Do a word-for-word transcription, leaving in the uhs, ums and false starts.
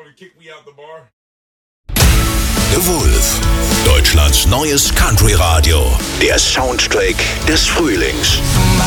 The Wolf, Deutschlands neues Country-Radio. Der Soundtrack des Frühlings.